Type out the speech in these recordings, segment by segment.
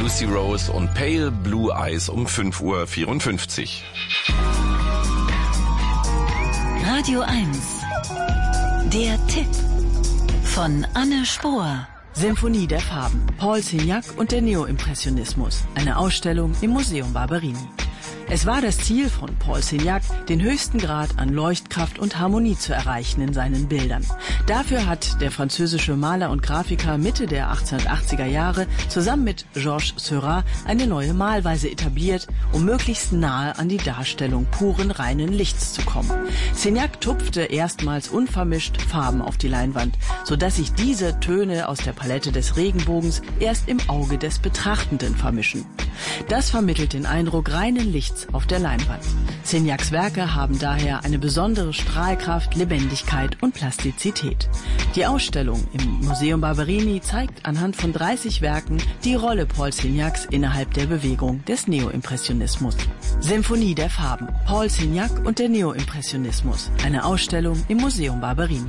Lucy Rose und Pale Blue Eyes um 5:54 Uhr. Radio 1. Der Tipp von Anne Spohr. Symphonie der Farben, Paul Signac und der Neoimpressionismus. Eine Ausstellung im Museum Barberini. Es war das Ziel von Paul Signac, den höchsten Grad an Leuchtkraft und Harmonie zu erreichen in seinen Bildern. Dafür hat der französische Maler und Grafiker Mitte der 1880er Jahre zusammen mit Georges Seurat eine neue Malweise etabliert, um möglichst nahe an die Darstellung puren, reinen Lichts zu kommen. Signac tupfte erstmals unvermischt Farben auf die Leinwand, sodass sich diese Töne aus der Palette des Regenbogens erst im Auge des Betrachtenden vermischen. Das vermittelt den Eindruck reinen Lichts auf der Leinwand. Signacs Werke haben daher eine besondere Strahlkraft, Lebendigkeit und Plastizität. Die Ausstellung im Museum Barberini zeigt anhand von 30 Werken die Rolle Paul Signacs innerhalb der Bewegung des Neoimpressionismus. Symphonie der Farben, Paul Signac und der Neoimpressionismus. Eine Ausstellung im Museum Barberini.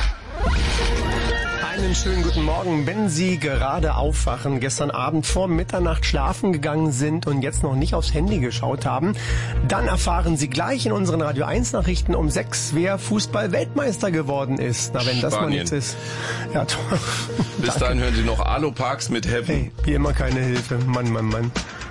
Einen schönen guten Morgen. Wenn Sie gerade aufwachen, gestern Abend vor Mitternacht schlafen gegangen sind und jetzt noch nicht aufs Handy geschaut haben, dann erfahren Sie gleich in unseren Radio 1 Nachrichten um 6, wer Fußball-Weltmeister geworden ist. Na, wenn das mal nichts ist. Ja, toll. Bis dahin hören Sie noch Aloparks mit Heaven. Hey, wie immer keine Hilfe. Mann, Mann, Mann.